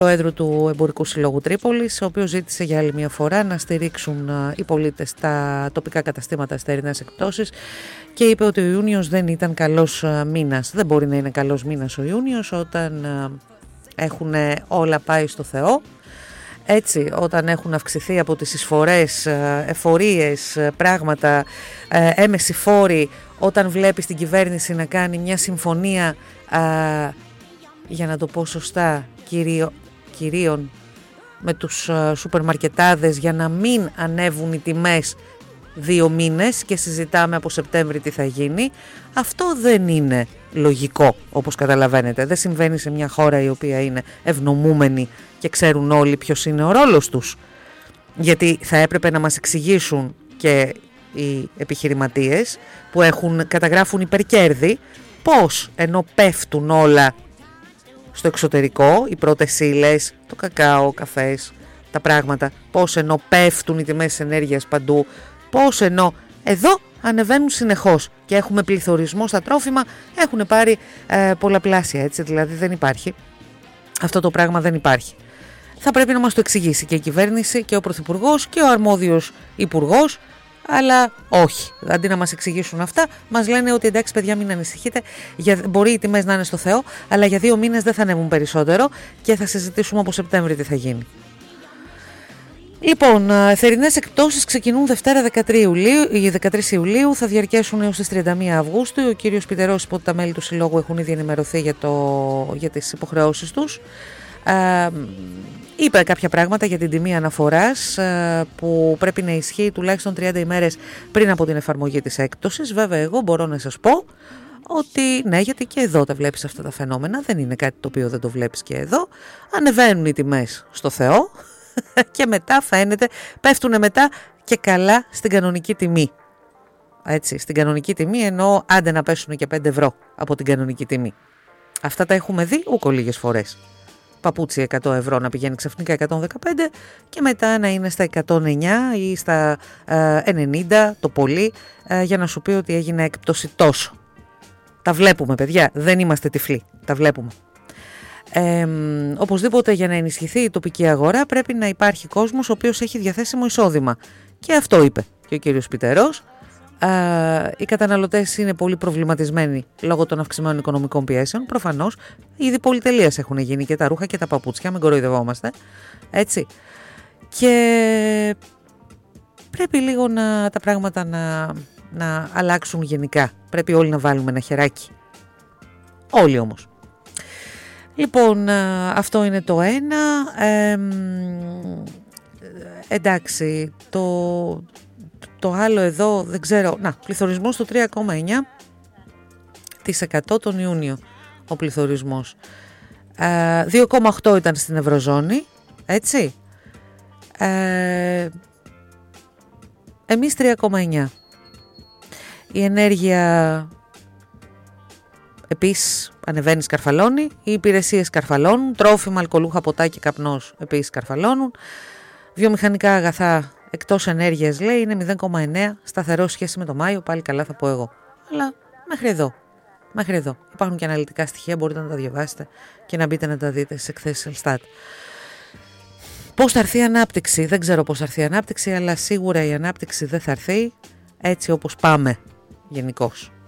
Πρόεδρου του Εμπορικού Συλλόγου Τρίπολης, ο οποίος ζήτησε για άλλη μια φορά να στηρίξουν οι πολίτες τα τοπικά καταστήματα στις θερινές εκπτώσεις και είπε ότι ο Ιούνιος δεν ήταν καλός μήνας. Δεν μπορεί να είναι καλός μήνας ο Ιούνιος όταν έχουν όλα πάει στο Θεό. Έτσι, όταν έχουν αυξηθεί από τις εισφορές, εφορίες, πράγματα, έμεση φόροι, όταν βλέπεις την κυβέρνηση να κάνει μια συμφωνία, για να το πω σωστά, κυρίων με τους σούπερ μαρκετάδες για να μην ανέβουν οι τιμές 2 μήνες και συζητάμε από Σεπτέμβρη τι θα γίνει. Αυτό δεν είναι λογικό, όπως καταλαβαίνετε. Δεν συμβαίνει σε μια χώρα η οποία είναι ευνομούμενη και ξέρουν όλοι ποιος είναι ο ρόλος τους. Γιατί θα έπρεπε να μας εξηγήσουν και οι επιχειρηματίες που καταγράφουν υπερκέρδη πώς, ενώ πέφτουν όλα στο εξωτερικό, οι πρώτες ύλες, το κακάο, ο καφές, τα πράγματα, πώς ενώ πέφτουν οι τιμές της ενέργειας παντού, πώς ενώ εδώ ανεβαίνουν συνεχώς και έχουμε πληθωρισμό στα τρόφιμα, έχουν πάρει πολλαπλάσια, έτσι, δηλαδή δεν υπάρχει. Αυτό το πράγμα δεν υπάρχει. Θα πρέπει να μας το εξηγήσει και η κυβέρνηση και ο Πρωθυπουργός και ο αρμόδιος υπουργός, αλλά όχι. Αντί να μας εξηγήσουν αυτά, μας λένε ότι εντάξει παιδιά μην ανησυχείτε, μπορεί οι τιμές να είναι στο Θεό, αλλά για 2 μήνες δεν θα ανέβουν περισσότερο και θα συζητήσουμε από Σεπτέμβρη τι θα γίνει. Λοιπόν, θερινές εκπτώσεις ξεκινούν Δευτέρα 13 Ιουλίου, θα διαρκέσουν έως τις 31 Αυγούστου. Ο κύριος Πιτερός είπε ότι τα μέλη του Συλλόγου έχουν ήδη ενημερωθεί για τις υποχρεώσεις τους. Είπε κάποια πράγματα για την τιμή αναφοράς που πρέπει να ισχύει τουλάχιστον 30 ημέρες πριν από την εφαρμογή της έκπτωσης. Βέβαια εγώ μπορώ να σας πω ότι ναι, γιατί και εδώ τα βλέπεις αυτά τα φαινόμενα, δεν είναι κάτι το οποίο δεν το βλέπεις και εδώ. Ανεβαίνουν οι τιμές στο Θεό και μετά φαίνεται, πέφτουν μετά και καλά στην κανονική τιμή. Έτσι, στην κανονική τιμή εννοώ άντε να πέσουν και 5 ευρώ από την κανονική τιμή. Αυτά τα έχουμε δει ούκο λίγες φορές. Παπούτσι 100 ευρώ να πηγαίνει ξαφνικά 115 και μετά να είναι στα 109 ή στα 90 το πολύ για να σου πει ότι έγινε έκπτωση τόσο. Τα βλέπουμε παιδιά, δεν είμαστε τυφλοί, τα βλέπουμε. Οπωσδήποτε για να ενισχυθεί η τοπική αγορά πρέπει να υπάρχει κόσμος ο οποίος έχει διαθέσιμο εισόδημα και αυτό είπε και ο κύριος Πιτερός. Οι καταναλωτές είναι πολύ προβληματισμένοι λόγω των αυξημένων οικονομικών πιέσεων. Προφανώς, ήδη πολυτελείας έχουν γίνει και τα ρούχα και τα παπούτσια, μην κοροϊδευόμαστε. Έτσι. Και πρέπει λίγο τα πράγματα να αλλάξουν γενικά. Πρέπει όλοι να βάλουμε ένα χεράκι. Όλοι όμως. Λοιπόν, αυτό είναι το ένα. Εντάξει, το άλλο εδώ δεν ξέρω. Πληθωρισμός στο 3,9% τον Ιούνιο ο πληθωρισμός. 2,8 ήταν στην Ευρωζώνη, έτσι. Εμείς 3,9. Η ενέργεια επίσης ανεβαίνει, σκαρφαλώνει. Οι υπηρεσίες σκαρφαλώνουν. Τρόφιμα, αλκοολούχα, ποτά και καπνός επίσης σκαρφαλώνουν. Βιομηχανικά αγαθά εκτός ενέργειας λέει είναι 0,9, σταθερό σχέση με το Μάιο, πάλι καλά θα πω εγώ. Αλλά μέχρι εδώ. Υπάρχουν και αναλυτικά στοιχεία, μπορείτε να τα διαβάσετε και να μπείτε να τα δείτε στις εκθέσεις Ελστάτ. Πώς θα έρθει η ανάπτυξη? Δεν ξέρω πώς θα έρθει η ανάπτυξη, αλλά σίγουρα η ανάπτυξη δεν θα έρθει έτσι όπως πάμε γενικώς.